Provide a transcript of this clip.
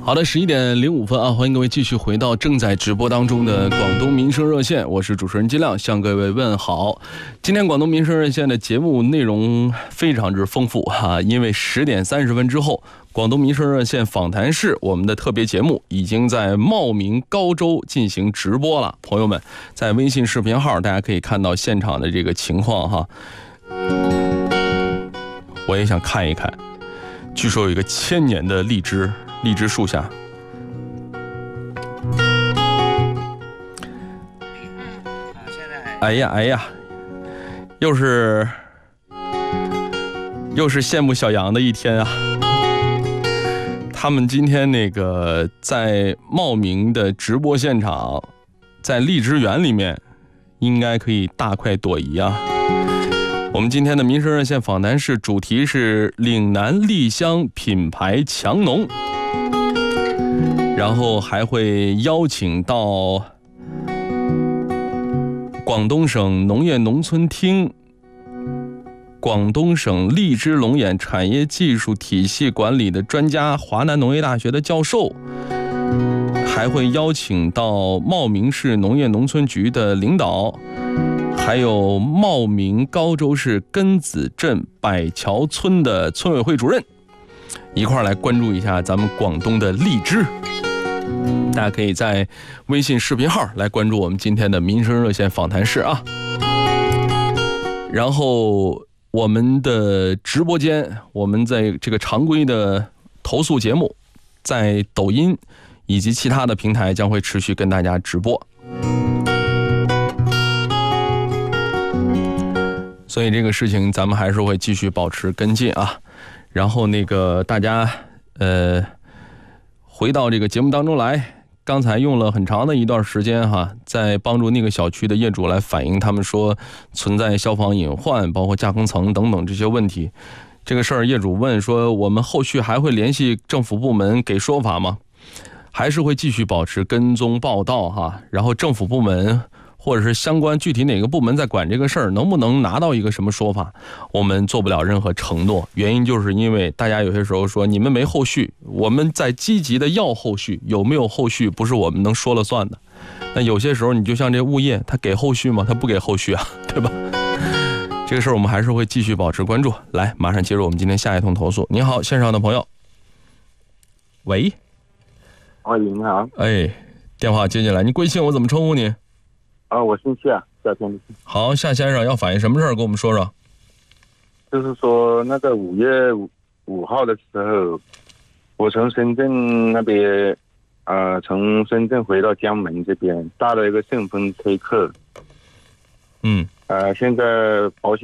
好的，11:05啊，欢迎各位继续回到正在直播当中的广东民生热线，我是主持人金亮，向各位问好。今天广东民生热线的节目内容非常之丰富哈，因为10:30之后，广东民生热线访谈室我们的特别节目已经在茂名高州进行直播了，朋友们在微信视频号大家可以看到现场的这个情况哈。我也想看一看，据说有一个1000年的荔枝树下，哎呀，又是羡慕小杨的一天啊！他们今天那个在茂名的直播现场，在荔枝园里面，应该可以大快朵颐啊！我们今天的民生热线访谈室主题是岭南丽香品牌强农，然后还会邀请到广东省农业农村厅、广东省荔枝龙眼产业技术体系管理的专家，华南农业大学的教授，还会邀请到茂名市农业农村局的领导，还有茂名高州市根子镇百桥村的村委会主任，一块来关注一下咱们广东的荔枝。大家可以在微信视频号来关注我们今天的民生热线访谈室啊。然后我们的直播间，我们在这个常规的投诉节目，在抖音以及其他的平台将会持续跟大家直播。所以这个事情咱们还是会继续保持跟进啊。然后那个大家回到这个节目当中来，刚才用了很长的一段时间哈，在帮助那个小区的业主来反映他们说存在消防隐患，包括架空层等等这些问题。这个事儿业主问说，我们后续还会联系政府部门给说法吗？还是会继续保持跟踪报道哈，然后政府部门或者是相关具体哪个部门在管这个事儿，能不能拿到一个什么说法，我们做不了任何承诺。原因就是因为大家有些时候说你们没后续，我们在积极的要后续，有没有后续不是我们能说了算的。那有些时候你就像这物业，他给后续吗？他不给后续啊，对吧？这个事儿我们还是会继续保持关注。来，马上接入我们今天下一通投诉。您好，线上的朋友。喂。 喂，你好。 哎，电话接进来，你贵姓？我怎么称呼你？ 我姓夏，夏天的夏。 好，夏先生要反映什么事儿？跟我们说说。 就是说，那个5月5号的时候，我从深圳那边，从深圳回到江门这边，搭了一个顺风推客。 现在保险